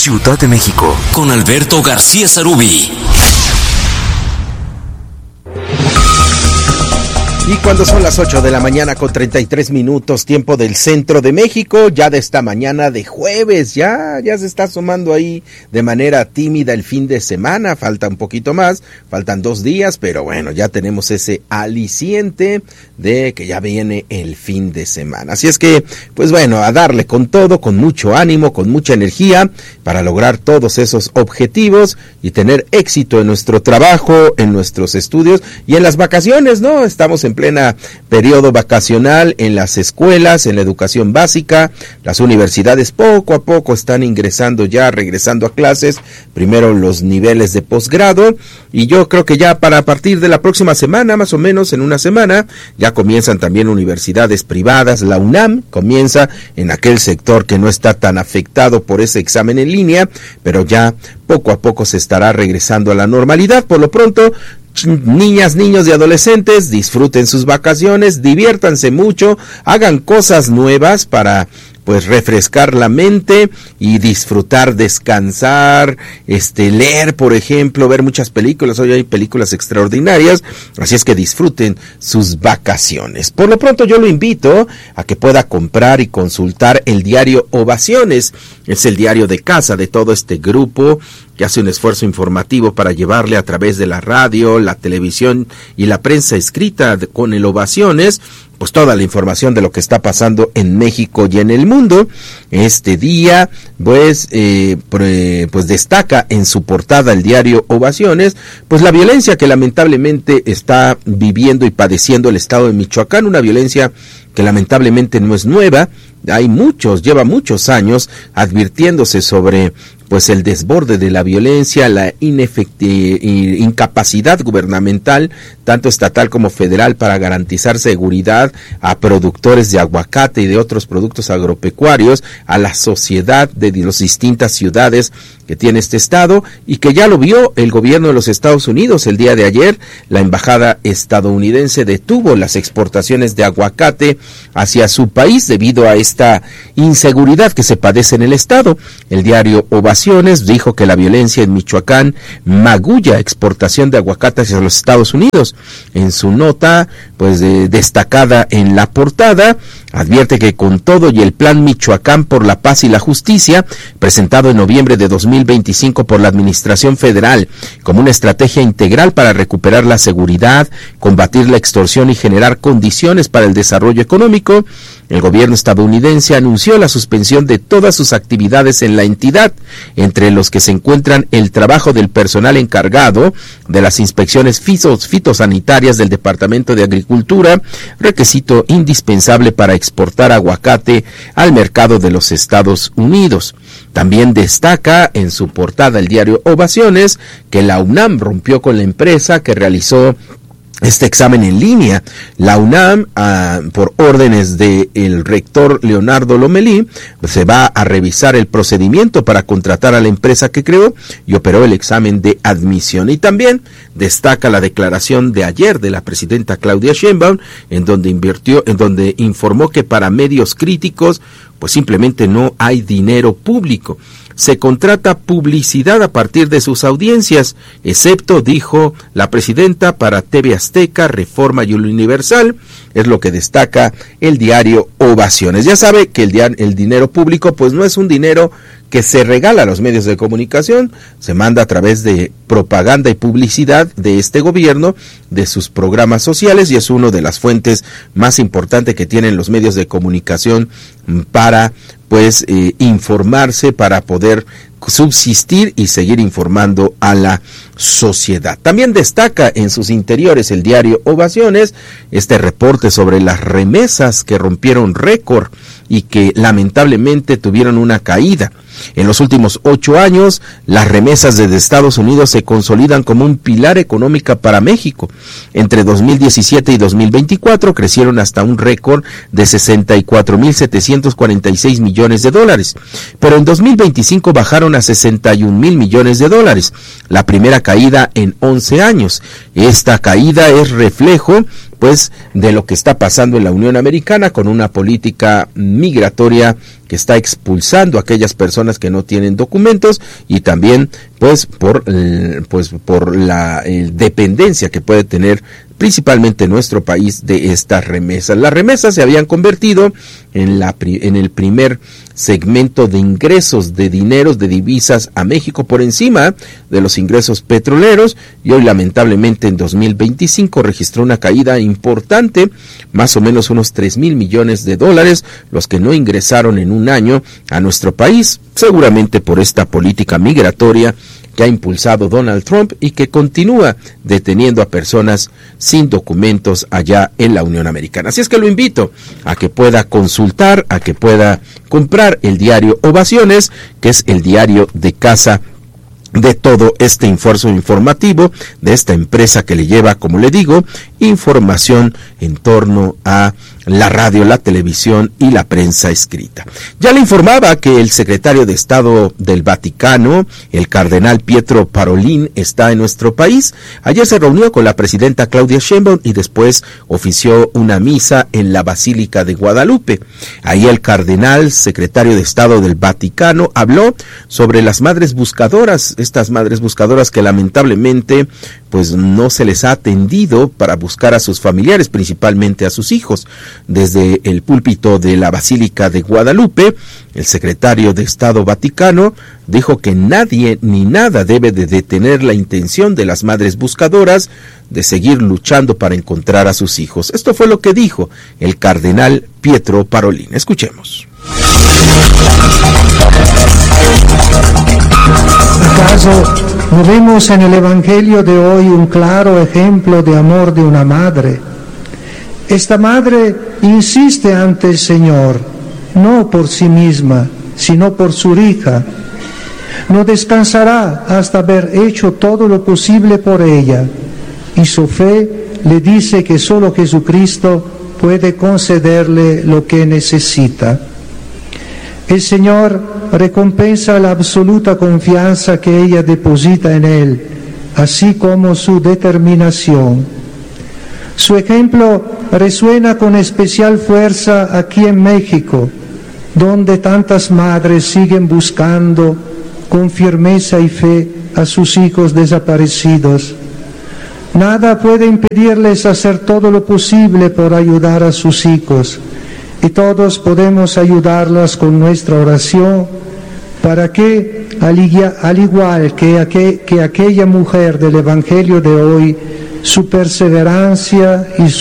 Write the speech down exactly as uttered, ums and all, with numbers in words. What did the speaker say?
Ciudad de México, con Alberto García Sarubí. Y cuando son las ocho de la mañana con treinta y tres minutos, tiempo del centro de México, ya de esta mañana de jueves, ya, ya se está asomando ahí de manera tímida el fin de semana, falta un poquito más, faltan dos días, pero bueno, ya tenemos ese aliciente de que ya viene el fin de semana. Así es que, pues bueno, a darle con todo, con mucho ánimo, con mucha energía, para lograr todos esos objetivos y tener éxito en nuestro trabajo, en nuestros estudios y en las vacaciones, ¿no? Estamos en plena periodo vacacional en las escuelas, en la educación básica, las universidades poco a poco están ingresando ya, regresando a clases, primero los niveles de posgrado, y yo creo que ya para a partir de la próxima semana, más o menos en una semana, ya comienzan también universidades privadas. La UNAM comienza en aquel sector que no está tan afectado por ese examen en línea, pero ya poco a poco se estará regresando a la normalidad. Por lo pronto, niñas, niños y adolescentes, disfruten sus vacaciones, diviértanse mucho, hagan cosas nuevas para pues refrescar la mente y disfrutar, descansar, este leer, por ejemplo, ver muchas películas. Hoy hay películas extraordinarias, así es que disfruten sus vacaciones. Por lo pronto yo lo invito a que pueda comprar y consultar el diario Ovaciones. Es el diario de casa de todo este grupo que hace un esfuerzo informativo para llevarle a través de la radio, la televisión y la prensa escrita con el Ovaciones, pues toda la información de lo que está pasando en México y en el mundo. Este día, pues, eh, pues destaca en su portada el diario Ovaciones, pues la violencia que lamentablemente está viviendo y padeciendo el estado de Michoacán, una violencia que lamentablemente no es nueva. Hay muchos, lleva muchos años advirtiéndose sobre pues el desborde de la violencia, la inefecti- incapacidad gubernamental, tanto estatal como federal, para garantizar seguridad a productores de aguacate y de otros productos agropecuarios, a la sociedad de las distintas ciudades que tiene este estado, y que ya lo vio el gobierno de los Estados Unidos. El día de ayer, la embajada estadounidense detuvo las exportaciones de aguacate hacia su país debido a esta inseguridad que se padece en el estado. El diario Ovaciones dijo que la violencia en Michoacán magulla exportación de aguacate hacia los Estados Unidos. En su nota, pues de, destacada en la portada, advierte que con todo y el Plan Michoacán por la Paz y la Justicia, presentado en noviembre de dos mil veinticinco por la Administración Federal, como una estrategia integral para recuperar la seguridad, combatir la extorsión y generar condiciones para el desarrollo económico, el gobierno estadounidense anunció la suspensión de todas sus actividades en la entidad, entre los que se encuentran el trabajo del personal encargado de las inspecciones fitos, fitosanitarias del Departamento de Agricultura, requisito indispensable para exportar aguacate al mercado de los Estados Unidos. También destaca en su portada el diario Ovaciones que la UNAM rompió con la empresa que realizó este examen en línea. La UNAM, uh, por órdenes del rector Leonardo Lomelí, se va a revisar el procedimiento para contratar a la empresa que creó y operó el examen de admisión. Y también destaca la declaración de ayer de la presidenta Claudia Sheinbaum, en donde invirtió, en donde informó que para medios críticos, pues simplemente no hay dinero público. Se contrata publicidad a partir de sus audiencias, excepto, dijo la presidenta, para T V Azteca, Reforma y Universal. Es lo que destaca el diario Ovaciones. Ya sabe que el, dia- el dinero público pues no es un dinero que se regala a los medios de comunicación, se manda a través de propaganda y publicidad de este gobierno, de sus programas sociales, y es una de las fuentes más importantes que tienen los medios de comunicación para pues eh, informarse, para poder subsistir y seguir informando a la sociedad. También destaca en sus interiores el diario Ovaciones este reporte sobre las remesas que rompieron récord y que lamentablemente tuvieron una caída. En los últimos ocho años, las remesas desde Estados Unidos se consolidan como un pilar económico para México. Entre dos mil diecisiete y dos mil veinticuatro crecieron hasta un récord de sesenta y cuatro mil setecientos cuarenta y seis millones de dólares, pero en dos mil veinticinco bajaron subieron a sesenta y un mil millones de dólares, la primera caída en once años. Esta caída es reflejo pues de lo que está pasando en la Unión Americana con una política migratoria que está expulsando a aquellas personas que no tienen documentos y también pues por pues por la eh, dependencia que puede tener principalmente nuestro país de estas remesas. Las remesas se habían convertido en la en el primer segmento de ingresos de dineros de divisas a México por encima de los ingresos petroleros, y hoy lamentablemente en dos mil veinticinco registró una caída importante, más o menos unos tres mil millones de dólares, los que no ingresaron en un año a nuestro país, seguramente por esta política migratoria que ha impulsado Donald Trump y que continúa deteniendo a personas sin documentos allá en la Unión Americana. Así es que lo invito a que pueda consultar, a que pueda comprar el diario Ovaciones, que es el diario de casa de todo este esfuerzo informativo de esta empresa que le lleva, como le digo, información en torno a la radio, la televisión y la prensa escrita. Ya le informaba que el secretario de Estado del Vaticano, el cardenal Pietro Parolin, está en nuestro país. Ayer se reunió con la presidenta Claudia Sheinbaum y después ofició una misa en la Basílica de Guadalupe. Ahí el cardenal, secretario de Estado del Vaticano, habló sobre las madres buscadoras, estas madres buscadoras que lamentablemente pues no se les ha atendido para buscar a sus familiares, principalmente a sus hijos. Desde el púlpito de la Basílica de Guadalupe, el secretario de Estado Vaticano dijo que nadie ni nada debe de detener la intención de las madres buscadoras de seguir luchando para encontrar a sus hijos. Esto fue lo que dijo el cardenal Pietro Parolin. Escuchemos. ¿Acaso no vemos en el Evangelio de hoy un claro ejemplo de amor de una madre? Esta madre insiste ante el Señor, no por sí misma, sino por su hija. No descansará hasta haber hecho todo lo posible por ella, y su fe le dice que solo Jesucristo puede concederle lo que necesita. El Señor recompensa la absoluta confianza que ella deposita en Él, así como su determinación. Su ejemplo resuena con especial fuerza aquí en México, donde tantas madres siguen buscando con firmeza y fe a sus hijos desaparecidos. Nada puede impedirles hacer todo lo posible por ayudar a sus hijos, y todos podemos ayudarlas con nuestra oración para que, al igual que, aqu- que aquella mujer del Evangelio de hoy, su perseverancia y